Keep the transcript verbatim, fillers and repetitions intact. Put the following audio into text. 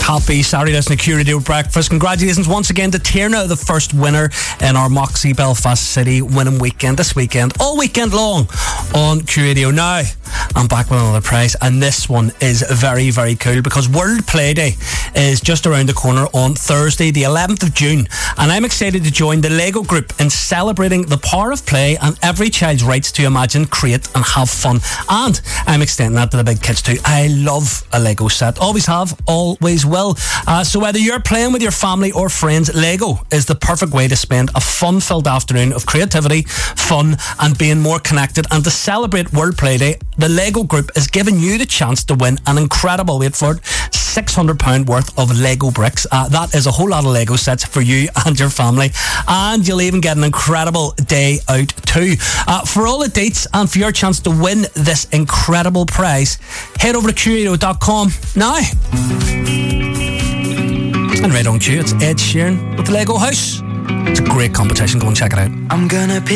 Happy Saturday, listening to Q Radio Breakfast. Congratulations once again to Tierna, the first winner in our Moxie Belfast City winning weekend this weekend, all weekend long on Q Radio. Now, I'm back with another prize, and this one is very, very cool because World Play Day is just around the corner on Thursday, the eleventh of June, and I'm excited to join the Lego Group in celebrating the power of play and every child's rights to imagine, create and have fun. And I'm extending that to the big kids too. I love a Lego set. Always have, always will. Uh, so whether you're playing with your family or friends, Lego is the perfect way to spend a fun-filled afternoon of creativity, fun and being more connected. And to celebrate World Play Day, the Lego Group is giving you the chance to win an incredible, wait for it, six hundred pounds worth of Lego bricks. Uh, that is a whole lot of Lego sets for you and your family. And you'll even get an incredible day out too. Uh, for all the dates and for your chance to win this incredible prize, head over to Q radio dot com now. And right on cue, it's Ed Sheeran with the Lego House. It's a great competition. Go and check it out. I'm gonna pick